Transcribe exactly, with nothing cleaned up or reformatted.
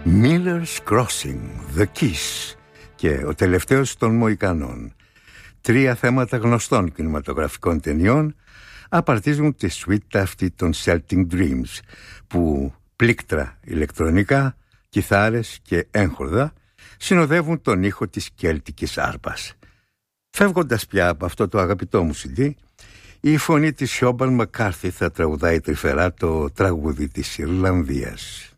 Miller's Crossing, The Kiss και ο τελευταίος των Μοϊκανών. Τρία θέματα γνωστών κινηματογραφικών ταινιών απαρτίζουν τη σουίτα αυτή των Celtic Dreams, που πλήκτρα ηλεκτρονικά, κιθάρες και έγχορδα συνοδεύουν τον ήχο της κέλτικης άρπας. Φεύγοντας πια από αυτό το αγαπητό μου σι ντι, η φωνή της Σιόμπαν Μακκάρθι θα τραγουδάει τρυφερά το τραγούδι της Ιρλανδίας.